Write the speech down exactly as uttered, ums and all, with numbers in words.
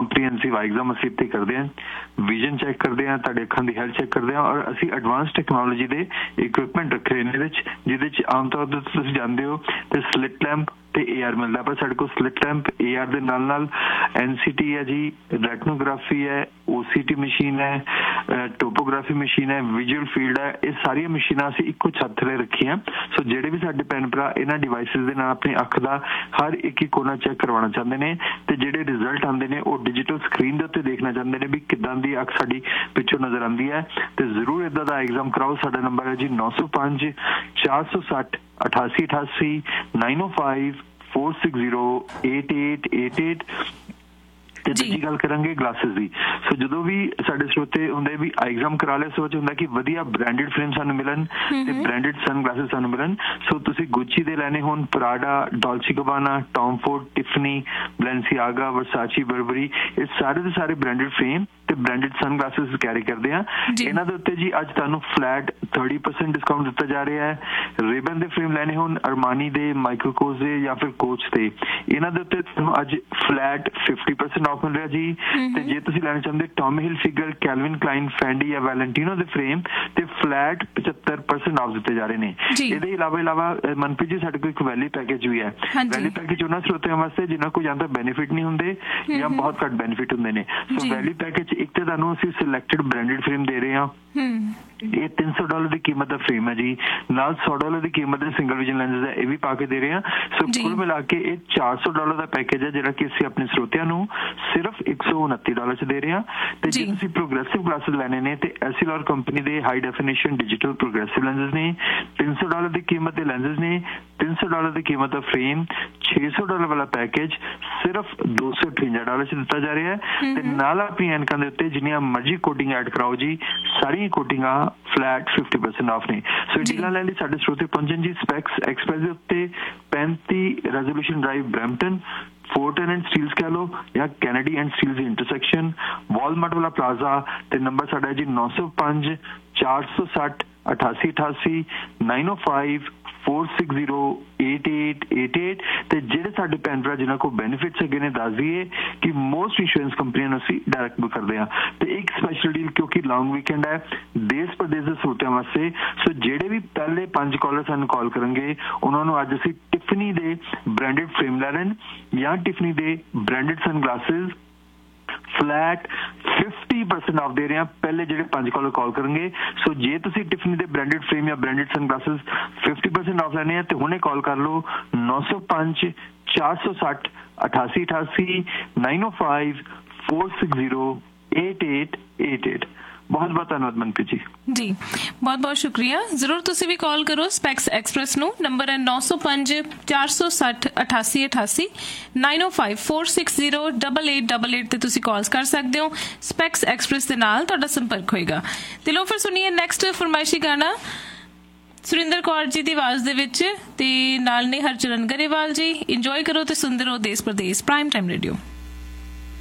Comprehensive ਆਈ exam ਅਸੀਂ ਇੱਥੇ ਕਰਦੇ ਹਾਂ, ਵਿਜ਼ਨ ਚੈੱਕ ਕਰਦੇ ਹਾਂ, ਤੁਹਾਡੇ ਅੱਖਾਂ ਦੀ ਹੈਲਥ ਚੈੱਕ ਕਰਦੇ ਹਾਂ, ਔਰ ਅਸੀਂ ਐਡਵਾਂਸ ਟੈਕਨੋਲੋਜੀ ਦੇ ਇਕਵਿਪਮੈਂਟ ਰੱਖੇ ਹੋਏ ਨੇ ਇਹਦੇ ਵਿੱਚ, ਜਿਹਦੇ 'ਚ ਆਮ ਤੌਰ 'ਤੇ ਤੁਸੀਂ ਜਾਣਦੇ ਹੋ ਤੇ ਸਲਿਟ ਲੈਂਪ ਤੇ ਏ ਆਰ ਮਿਲਦਾ, ਪਰ ਸਾਡੇ ਕੋਲ ਸਲਿਟ ਲੈਂਪ ਏ ਆਰ ਦੇ ਨਾਲ ਨਾਲ ਐਨ ਸੀ ਟੀ ਹੈ ਜੀ, ਰੈਟਨੋਗ੍ਰਾਫੀ ਹੈ, ਓ ਸੀ ਟੀ ਮਸ਼ੀਨ ਹੈ, ਟੋਪੋਗ੍ਰਾਫੀ ਮਸ਼ੀਨ ਹੈ, ਵਿਜ਼ੂਅਲ ਫੀਲਡ ਹੈ, ਇਹ ਸਾਰੀਆਂ ਮਸ਼ੀਨਾਂ ਅਸੀਂ ਇੱਕੋ ਛੱਤ ਥੱਲੇ ਰੱਖੀਆਂ। ਸੋ ਜਿਹੜੇ ਵੀ ਸਾਡੇ ਭੈਣ ਭਰਾ ਇਹਨਾਂ ਡਿਵਾਈਸਿਸ ਦੇ ਨਾਲ ਆਪਣੀ ਅੱਖ ਦਾ ਹਰ ਇੱਕ ਹੀ ਕੋਨਾ ਚੈੱਕ ਕਰਵਾਉਣਾ ਚਾਹੁੰਦੇ ਨੇ ਤੇ ਜਿਹੜੇ ਰਿਜ਼ਲਟ ਆਉਂਦੇ ਨੇ ਉਹ ਡਿਜੀਟਲ ਸਕਰੀਨ ਦੇ ਉੱਤੇ ਦੇਖਣਾ ਚਾਹੁੰਦੇ ਨੇ ਵੀ ਕਿੱਦਾਂ ਦੀ ਅੱਖ ਸਾਡੀ ਪਿੱਛੋਂ ਨਜ਼ਰ ਆਉਂਦੀ ਹੈ, ਤੇ ਜ਼ਰੂਰ ਇੱਦਾਂ ਦਾ ਐਗਜ਼ਾਮ ਕਰਾਓ। ਸਾਡਾ ਨੰਬਰ ਹੈ ਜੀ ਨੌ ਸੌ ਪੰਜ ਚਾਰ ਸੌ ਸੱਠ ਅਠਾਸੀ ਅਠਾਸੀ ਨਾਈਨ ਓ five four six zero eight eight eight eight. ਤੇ ਦੂਜੀ ਗੱਲ ਕਰਾਂਗੇ ਗਲਾਸਿਸ ਦੀ। ਸੋ ਜਦੋਂ ਵੀ ਸਾਡੇ ਸਰੋਤੇ ਹੁੰਦੇ ਵੀ ਐਗਜ਼ਾਮ ਕਰਾ ਲੈ, ਸੋਚ ਹੁੰਦਾ ਕਿ ਵਧੀਆ ਬ੍ਰਾਂਡਡ ਫਰੇਮ ਸਾਨੂੰ ਮਿਲਣ ਤੇ ਬ੍ਰਾਂਡਡ ਸਨ ਗਲਾਸਿਸ ਸਾਨੂੰ ਮਿਲਣ। ਸੋ ਤੁਸੀਂ ਗੁੱਚੀ ਦੇ ਲੈਣੇ ਹੋਣ, ਪ੍ਰਾਡਾ, ਡੋਲਚੀ ਗਬਾਨਾ, ਟੌਮ ਫੋਰਡ, ਟਿਫਨੀ, ਬਲੈਂਸੀਆਗਾ, ਵਰਸਾਚੀ, ਬਰਬਰੀ, ਇਹ ਸਾਰੇ ਦੇ ਸਾਰੇ ਬ੍ਰਾਂਡਡ ਫਰੇਮ ਤੇ ਬ੍ਰਾਂਡਡ ਸਨ ਗਲਾਸਿਸ ਕੈਰੀ ਕਰਦੇ ਆ। ਇਹਨਾਂ ਦੇ ਉੱਤੇ ਜੀ ਅੱਜ ਤੁਹਾਨੂੰ ਫਲੈਟ ਥਰਟੀ ਪਰਸੈਂਟ ਡਿਸਕਾਊਂਟ ਦਿੱਤਾ ਜਾ ਰਿਹਾ ਹੈ। ਰੇਬਨ ਦੇ ਫਰੇਮ ਲੈਣੇ ਹੋਣ, ਅਰਮਾਨੀ ਦੇ, ਮਾਈਕਰੋਕੋਸ ਦੇ ਜਾਂ ਫਿਰ ਕੋਚ ਦੇ, ਇਹਨਾਂ ਦੇ ਉੱਤੇ ਤੁਹਾਨੂੰ ਅੱਜ ਫਲੈਟ ਫਿਫਟੀ ਪਰਸੈਂਟ ਆਫ ਮਿਲ ਰਿਹਾ ਜੀ। ਤੇ ਜੇ ਤੁਸੀਂ ਲੈਣਾ ਚਾਹੁੰਦੇ ਟੌਮੀ ਹਿਲ ਫਿਗਰ, ਕੈਲਵਿਨ ਕਲਾਈਨ, ਫੈਂਡੀ ਜਾਂ ਵੈਲੈਂਟੀਨੋ ਦੇ ਫਰੇਮ ਤੇ ਫਲੈਟ ਪਚੱਤਰ ਪਰਸੈਂਟ ਆਫ ਦਿੱਤੇ ਜਾ ਰਹੇ ਨੇ। ਇਹਦੇ ਇਲਾਵਾ ਇਲਾਵਾ ਮਨਪ੍ਰੀਤ ਜੀ ਸਾਡੇ ਕੋਲ ਇੱਕ ਵੈਲੀ ਪੈਕੇਜ ਵੀ ਹੈ। ਵੈਲੀ ਪੈਕੇਜ ਉਹਨਾਂ ਸਰੋਤਿਆਂ ਵਾਸਤੇ ਜਿਨ੍ਹਾਂ ਕੋਲ ਜਾਂ ਤਾਂ ਬੈਨੀਫਿਟ ਨਹੀਂ ਹੁੰਦੇ ਜਾਂ ਬਹੁਤ ਘੱਟ ਬੈਨੀਫਿਟ ਹੁੰਦੇ ਨੇ। ਸੋ ਵੈਲੀ ਪੈਕੇਜ ਇੱਕ ਤੇ ਤੁਹਾਨੂੰ ਅਸੀਂ ਸਿਲੈਕਟਡ ਬ੍ਰਾਂਡਡ ਫਰੇਮ ਦੇ ਰਹੇ ਹਾਂ। ਇਹ ਤਿੰਨ ਸੌ ਡਾਲਰ ਦੀ ਕੀਮਤ ਦਾ ਫਰੇਮ ਹੈ ਜੀ, ਨਾਲ ਸੌ ਡਾਲਰ ਦੀ ਕੀਮਤ ਦੇ ਸਿੰਗਲ ਵਿਜ਼ਨ ਲੈਂਸਸ ਹੈ, ਇਹ ਵੀ ਪਾ ਕੇ ਦੇ ਰਹੇ ਹਾਂ। ਸੋ ਕੁੱਲ ਮਿਲਾ ਕੇ ਇਹ ਚਾਰ ਸੌ ਡਾਲਰ ਦਾ ਪੈਕੇਜ ਹੈ ਜਿਹੜਾ ਕਿ ਅਸੀਂ ਆਪਣੇ ਸਰੋਤਿਆਂ ਨੂੰ ਸਿਰਫ ਇੱਕ ਸੌ ਉਨੱਤੀ ਡਾਲਰ ਚ ਦੇ ਰਹੇ ਹਾਂ। ਤੇ ਜੇ ਤੁਸੀਂ ਪ੍ਰੋਗਰੈਸਿਵ ਗਲਾਸਿਸ ਲੈਣੇ ਨੇ ਤੇ ਐਸਿਲਰ ਕੰਪਨੀ ਦੇ high definition digital progressive lenses ਨੇ, ਤਿੰਨ ਸੌ ਡਾਲਰ ਦੀ ਕੀਮਤ ਦੇ ਲੈਂਸਸ ਨੇ, ਤਿੰਨ ਸੌ ਡਾਲਰ ਦੀ ਕੀਮਤ ਦਾ ਫਰੇਮ, ਛੇ ਸੌ ਡਾਲਰ ਵਾਲਾ ਪੈਕੇਜ ਸਿਰਫ ਦੋ ਸੌ ਅਠਵੰਜਾ ਡਾਲਰ ਚ ਦਿੱਤਾ ਜਾ ਰਿਹਾ ਹੈ। ਤੇ ਨਾਲ ਆਪਣੀ ਐਨਕਾਂ ਦੇ ਉੱਤੇ ਜਿੰਨੀਆਂ ਮਰਜ਼ੀ ਕੋਟਿੰਗ ਐਡ ਕਰਾਓ ਜੀ, ਸਾਰੀਆਂ ਕੋਟਿੰਗਾਂ ਫਲੈਟ ਫਿਫਟੀ ਪਰਸੈਂਟ ਆਫ ਨੇ। ਸੋ ਡੀਲਾਂ ਲੈਣ ਲਈ ਸਾਡੇ ਸਰੋਤੇ ਪਹੁੰਚਣ ਜੀ ਸਪੈਕਸ ਐਕਸਪ੍ਰੈਸ ਦੇ ਉੱਤੇ, ਪੈਂਤੀ resolution drive Brampton, ਫੋਰਟਨ and Steeles ਕਹਿ ਲਓ ਜਾਂ Kennedy and Steeles intersection, Walmart ਵਾਲਾ ਪਲਾਜ਼ਾ। ਤੇ ਨੰਬਰ ਸਾਡਾ ਜੀ ਨੌ ਸੌ ਪੰਜ ਚਾਰ ਸੌ ਸੱਠ ਅਠਾਸੀ ਅਠਾਸੀ ਨਾਈਨ ਓ five four six zero eight eight eight eight. ਤੇ ਜਿਹੜੇ ਸਾਡੇ ਭੈਣ ਭਰਾ ਜਿਨ੍ਹਾਂ ਕੋਲ ਬੈਨੀਫਿਟਸ ਹੈਗੇ ਨੇ ਦੱਸ ਦਈਏ ਕਿ ਮੋਸਟ ਇੰਸ਼ੋਰੈਂਸ ਕੰਪਨੀਆਂ ਨੂੰ ਅਸੀਂ ਡਾਇਰੈਕਟ ਬੁੱਕ ਕਰਦੇ ਹਾਂ। ਤੇ ਇੱਕ ਸਪੈਸ਼ਲ ਡੀਲ ਕਿਉਂਕਿ ਲੌਂਗ ਵੀਕਐਂਡ ਹੈ ਦੇਸ਼ ਪ੍ਰਦੇਸ਼ ਦੇ ਸਰੋਤਿਆਂ ਵਾਸਤੇ, ਸੋ ਜਿਹੜੇ ਵੀ ਪਹਿਲੇ ਪੰਜ ਕਾਲਰ ਸਾਨੂੰ ਕਾਲ ਕਰਨਗੇ ਉਹਨਾਂ ਨੂੰ ਅੱਜ ਅਸੀਂ ਟਿਫਨੀ ਦੇ ਬ੍ਰਾਂਡਡ ਫਰੇਮ ਲੈ ਲੈਣ ਜਾਂ ਟਿਫਨੀ ਦੇ ਬ੍ਰਾਂਡਡ ਸਨ glasses flat fifty percent off ਦੇ ਰਹੇ ਹਾਂ ਪਹਿਲੇ ਜਿਹੜੇ ਪੰਜ ਕਾਲਰ ਕਾਲ ਕਰਨਗੇ। ਸੋ ਜੇ ਤੁਸੀਂ ਟਿਫਨੀ ਦੇ ਬ੍ਰਾਂਡਡ ਫਰੇਮ ਜਾਂ ਬ੍ਰਾਂਡਡ ਸਨ ਗਲਾਸਿਸ ਫਿਫਟੀ ਪਰਸੈਂਟ ਆਫ ਲੈਣੇ ਆ ਤੇ ਹੁਣੇ ਕਾਲ ਕਰ ਲਓ ਨੌ ਸੌ ਪੰਜ ਚਾਰ ਸੌ ਸੱਠ ਅਠਾਸੀ ਅਠਾਸੀ ਨਾਈਨ ਓ five four six zero eight eight eight eight. बहुत बहुत धन्यवाद मनप्रीत जी। जी बहुत बहुत शुक्रिया। जरूर तुसी भी कॉल करो स्पैक्स एक्सप्रैस नू, नंबर है नौ सौ पंज चार सौ सठ अठासी अठासी नाइन ओ five four six zero double eight double eight ते तुसी कॉल्स कर सकते हो। स्पैक्स एक्सप्रैस दे नाल तुहाडा संपर्क होएगा। ते लो फिर सुनिए नैक्सट फरमाइशी गाना सुरिंदर कौर जी की आवाज़ दे विच ते नाल ने हरचरण गरेवाल जी। इंजॉय करो ते सुनदे रहो देश प्रदेश प्राइम टाइम रेडियो।